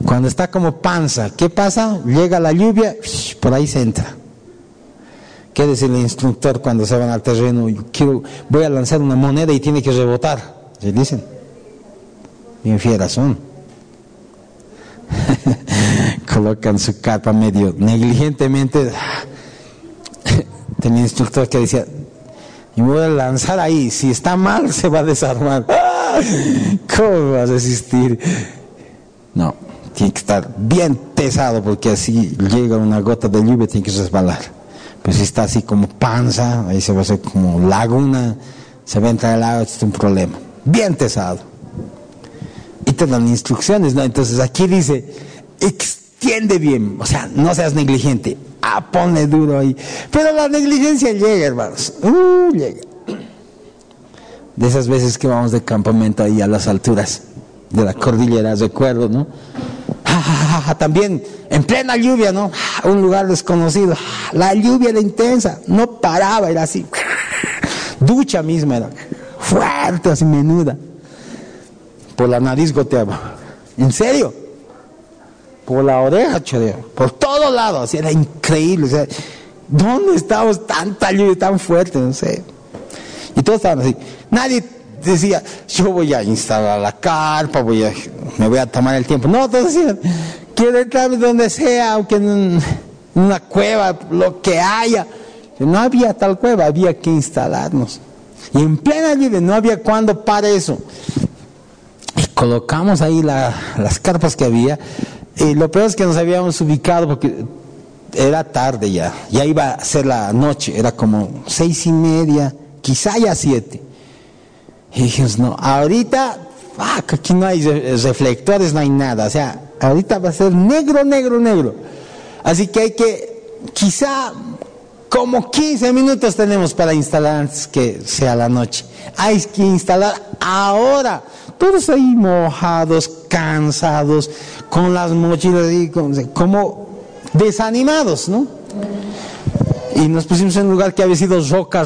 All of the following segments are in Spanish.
Cuando está como panza, ¿qué pasa? Llega la lluvia, por ahí se entra. ¿Qué dice el instructor cuando se van al terreno? Voy a lanzar una moneda y tiene que rebotar. ¿Se dicen? Bien fieras son. Colocan su carpa medio negligentemente. Tenía un instructor que decía, y me voy a lanzar ahí, si está mal se va a desarmar. ¿Cómo vas a resistir? No, tiene que estar bien pesado, porque así llega una gota de lluvia, tiene que resbalar. Pero si está así como panza, ahí se va a hacer como laguna, se va a entrar el agua, es un problema. Bien pesado. Y te dan instrucciones, ¿no? Entonces aquí dice, extiende bien, o sea, no seas negligente. Ponle duro ahí. Pero la negligencia llega, hermanos. Llega. De esas veces que vamos de campamento ahí a las alturas de la cordillera, recuerdo, ¿no? También en plena lluvia, ¿no? Un lugar desconocido. La lluvia era intensa, no paraba, era así. Ducha misma era fuerte, así menuda. Por la nariz goteaba. ¿En serio? Por la oreja, por todos lados, era increíble. O sea, ¿dónde estábamos? Tanta lluvia tan fuerte, no sé. Y todos estaban así. Nadie decía, yo voy a instalar la carpa, me voy a tomar el tiempo. No, todos decían, quiero entrar donde sea, aunque en una cueva, lo que haya. No había tal cueva, había que instalarnos. Y en plena lluvia no había cuándo para eso. Y colocamos ahí las carpas que había. Y lo peor es que nos habíamos ubicado porque era tarde ya iba a ser la noche, era como 6:30, quizá ya 7. Y dijimos, no, ahorita, aquí no hay reflectores, no hay nada, o sea, ahorita va a ser negro. Así que hay que, quizá como 15 minutos tenemos para instalar antes que sea la noche. Hay que instalar ahora. Todos ahí mojados, cansados, con las mochilas ahí, como desanimados, ¿no? Y nos pusimos en un lugar que había sido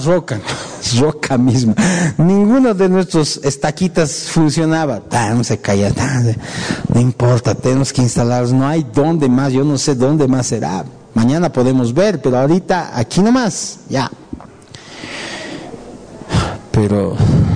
roca misma. Ninguno de nuestros estaquitas funcionaba. Se caía, no importa, tenemos que instalarlos. No hay dónde más, yo no sé dónde más será. Mañana podemos ver, pero ahorita aquí nomás, ya. Pero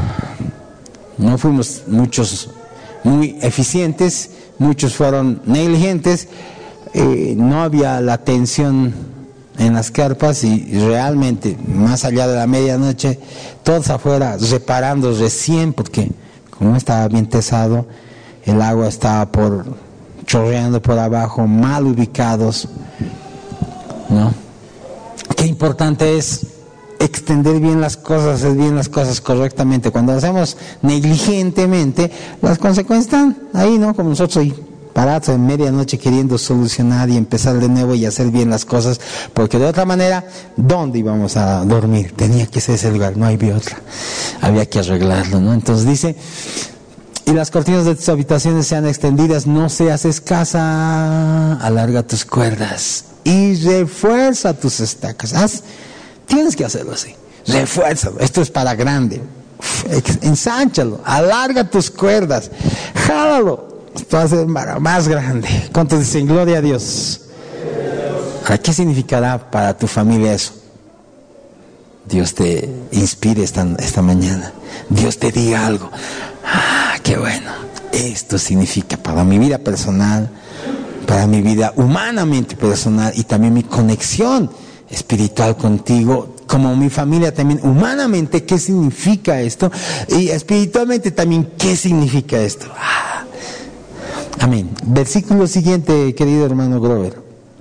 no fuimos muchos muy eficientes, muchos fueron negligentes, no había la atención en las carpas y realmente más allá de la medianoche todos afuera reparando recién, porque como estaba bien pesado, el agua estaba chorreando por abajo, mal ubicados, ¿no? Qué importante es extender bien las cosas, hacer bien las cosas correctamente. Cuando hacemos negligentemente, las consecuencias están ahí, ¿no? Como nosotros ahí parados en medianoche queriendo solucionar y empezar de nuevo y hacer bien las cosas, porque de otra manera, ¿dónde íbamos a dormir? Tenía que ser ese lugar, no había otra, había que arreglarlo, ¿no? Entonces dice, y las cortinas de tus habitaciones sean extendidas, no seas escasa, alarga tus cuerdas y refuerza tus estacas. Tienes que hacerlo así, refuérzalo, esto es para grande, ensánchalo, alarga tus cuerdas, jálalo, esto va a ser más grande. ¿Cuántos dicen gloria a Dios? ¿Qué significará para tu familia eso? Dios te inspire esta mañana, Dios te diga algo, qué bueno, esto significa para mi vida personal, para mi vida humanamente personal y también mi conexión espiritual contigo, como mi familia también humanamente, ¿qué significa esto? Y espiritualmente también, ¿qué significa esto? Amén. Versículo siguiente, querido hermano Grover.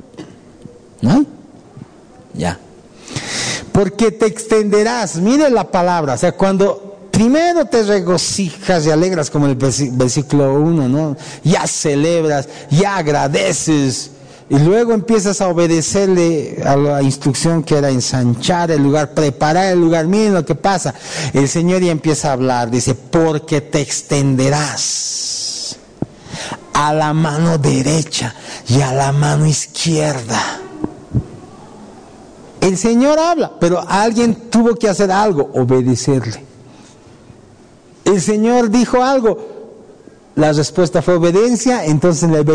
¿No? Ya. Porque te extenderás, mire la palabra, o sea, cuando primero te regocijas y alegras, como el versículo 1, ¿no? Ya celebras, ya agradeces, y luego empiezas a obedecerle a la instrucción que era ensanchar el lugar, preparar el lugar. Miren lo que pasa, el Señor ya empieza a hablar, dice, porque te extenderás a la mano derecha y a la mano izquierda. El Señor habla, pero alguien tuvo que hacer algo, obedecerle. El Señor dijo algo, la respuesta fue obediencia, entonces